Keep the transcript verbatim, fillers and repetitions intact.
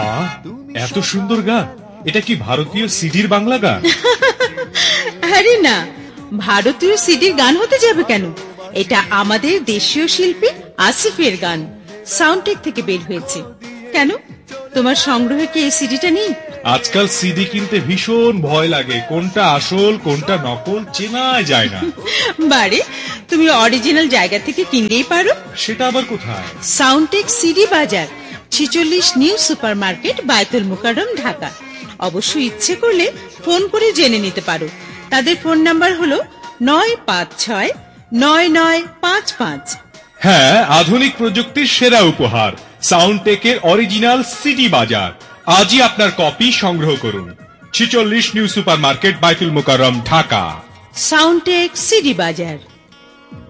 মা, এত সুন্দর গান! এটা কি ভারতীয় সিডির বাংলা গান? আরে না, ভারতীয় সিডির গান হতে যাবে কেন? এটা আমাদের দেশীয় শিল্পী আসিফের গান, সাউন্ডটেক থেকে বের হয়েছে। কেন, তোমার সংগ্রহে কি এই সিডিটা নেই? আজকাল সিডি কিনতে ভীষণ ভয় লাগে, কোনটা আসল কোনটা নকল চেনা যায় না। বারে, তুমি অরিজিনাল জায়গা থেকে কিনলেই পারো। সেটা আবার কোথায়? সাউন্ডটেক সিডি বাজার, ছেচল্লিশ new super market, Baitul Mukarram, Dhaka. অবশ্য ইচ্ছে করলে ফোন করে জেনে নিতে পারো। তাদের ফোন নাম্বার হলো নয় পাঁচ ছয় নয় নয় পাঁচ পাঁচ। হ্যাঁ, আধুনিক প্রযুক্তির সেরা উপহার সাউন্ডটেকের অরিজিনাল সিডি বাজার। আজই আপনার কপি সংগ্রহ করুন। ছেচল্লিশ new super market, Baitul Mukarram, Dhaka. Soundtech CD বাজার।